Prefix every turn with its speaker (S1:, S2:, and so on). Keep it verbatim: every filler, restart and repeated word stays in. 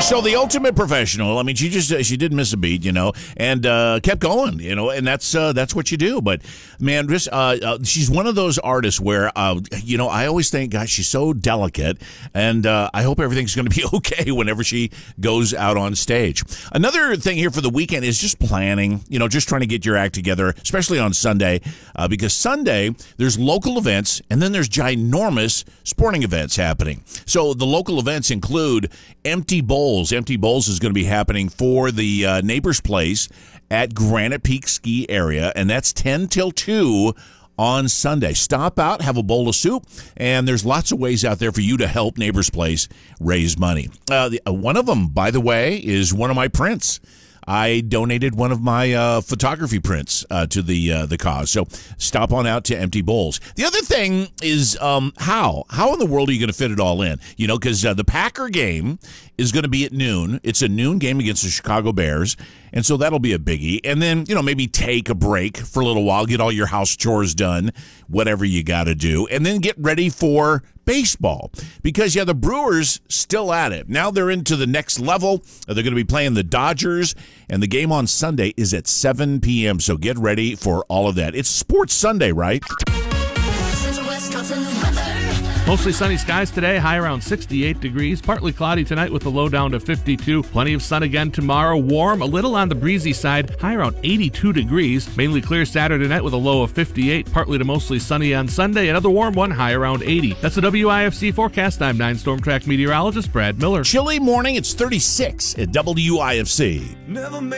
S1: So the ultimate professional, I mean, she just, she didn't miss a beat, you know, and uh, kept going, you know, and that's uh, that's what you do. But, man, just, uh, uh, she's one of those artists where, uh, you know, I always think, gosh, she's so delicate, and uh, I hope everything's going to be okay whenever she goes out on stage. Another thing here for the weekend is just planning, you know, just trying to get your act together, especially on Sunday, uh, because Sunday, there's local events, and then there's ginormous sporting events happening. So the local events include Empty Bowls. Empty Bowls is going to be happening for the uh, Neighbor's Place at Granite Peak Ski Area, and that's ten till two on Sunday. Stop out, have a bowl of soup, and there's lots of ways out there for you to help Neighbor's Place raise money. Uh, the, uh, one of them, by the way, is one of my prints. I donated one of my uh, photography prints uh, to the uh, the cause. So stop on out to Empty Bowls. The other thing is um, how? How in the world are you going to fit it all in? You know, because uh, the Packer game is going to be at noon. It's a noon game against the Chicago Bears, and so that'll be a biggie. And then, you know, maybe take a break for a little while, get all your house chores done, whatever you got to do, and then get ready for baseball, because yeah, the Brewers still at it. Now they're into the next level. They're going to be playing the Dodgers, and the game on Sunday is at seven p.m. So get ready for all of that. It's Sports Sunday, right?
S2: Mostly sunny skies today, high around sixty-eight degrees. Partly cloudy tonight with the low down to fifty-two. Plenty of sun again tomorrow. Warm, a little on the breezy side, high around eighty-two degrees. Mainly clear Saturday night with a low of fifty-eight. Partly to mostly sunny on Sunday. Another warm one, high around eighty. That's the W I F C forecast. I'm nine Storm Track meteorologist Brad Miller.
S1: Chilly morning, it's thirty-six at W I F C.
S3: Never